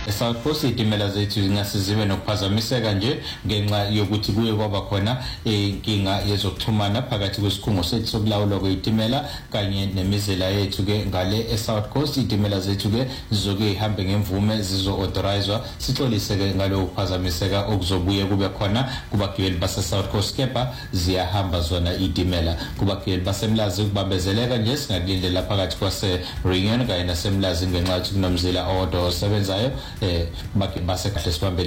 South Coast itimela zethu ngasiziwe nokuphazamiseka nje ngenxa yokuthi kuye kwaba khona inkinga yezokuxhumana phakathi kwesikhungo sethu sokulawulwa kwezitimela kanye nemizila yethu ke ngale South Coast itimela zethu ke zizoke ihambe ngemvume zizo-authorizwa sixolise ke ngalo kuphazamiseka okuzobuye kube khona kubagibeli base South Coast kepha ziyahamba zona itimela kubagibeli basemlazi ukubambezeleka nje singakulindela phakathi kwase Reunion kanye nasemlazi ngenxa yokuthi kunomzila owodwa osebenzayo base kahle sibambe